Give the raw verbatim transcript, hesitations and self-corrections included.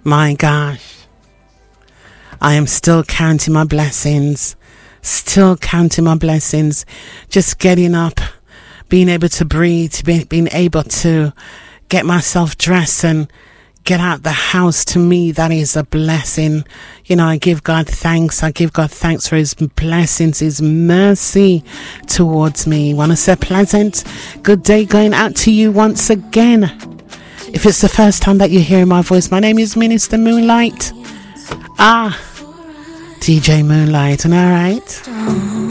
My gosh. I am still counting my blessings. Still counting my blessings. Just getting up. Being able to breathe. Be, being able to get myself dressed and get out the house. To me, that is a blessing. You know, I give God thanks. I give God thanks for his blessings, his mercy towards me. Want to say pleasant good day going out to you once again. If it's the first time that you're hearing my voice, my name is Minister Moonlight. Ah, D J Moonlight, and all right.